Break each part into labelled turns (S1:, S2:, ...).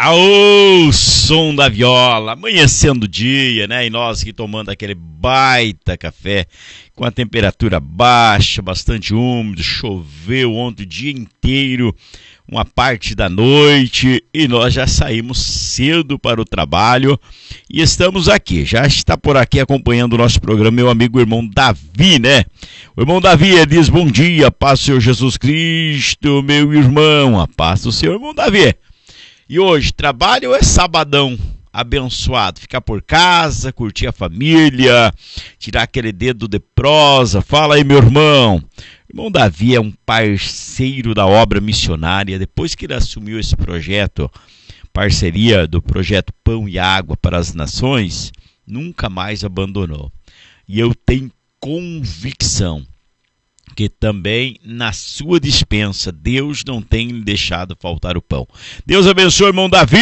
S1: Ao som da viola, amanhecendo o dia, né? E nós aqui tomando aquele baita café com a temperatura baixa, bastante úmido, choveu ontem o dia inteiro, uma parte da noite, e nós já saímos cedo para o trabalho e estamos aqui. Já está por aqui acompanhando o nosso programa meu amigo irmão Davi, né? O irmão Davi, ele diz: bom dia, paz do Senhor Jesus Cristo, meu irmão, a paz do Senhor, irmão Davi. E hoje, trabalho ou é sabadão abençoado? Ficar por casa, curtir a família, tirar aquele dedo de prosa. Fala aí, meu irmão. Irmão Davi é um parceiro da obra missionária. Depois que ele assumiu esse projeto, parceria do projeto Pão e Água para as Nações, nunca mais abandonou. E eu tenho convicção que também na sua dispensa Deus não tem lhe deixado faltar o pão. Deus abençoe, irmão Davi!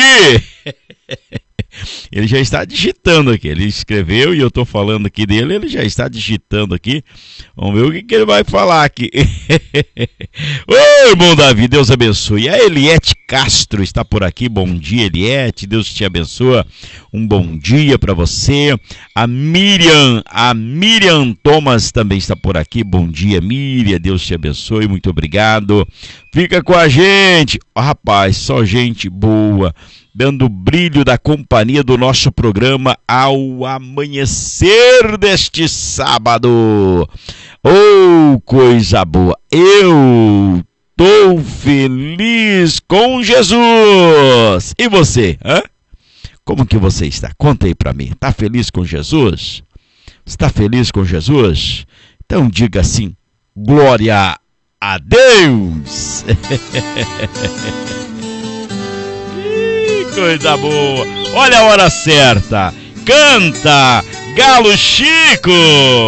S1: Ele já está digitando aqui, ele escreveu e eu estou falando aqui dele, ele já está digitando aqui. Vamos ver o que ele vai falar aqui. Ô, irmão Davi, Deus abençoe. A Eliette Castro está por aqui, bom dia, Eliette, Deus te abençoe, um bom dia para você. A Miriam Thomas também está por aqui, bom dia, Miriam, Deus te abençoe, muito obrigado. Fica com a gente, rapaz, só gente boa, dando o brilho da companhia do nosso programa ao amanhecer deste sábado. Oh, coisa boa! Eu tô feliz com Jesus! E você? Hã? Como que você está? Conta aí pra mim. Tá feliz com Jesus? Está feliz com Jesus? Então diga assim: glória a Deus! Coisa boa! Olha a hora certa! Canta, Galo Chico!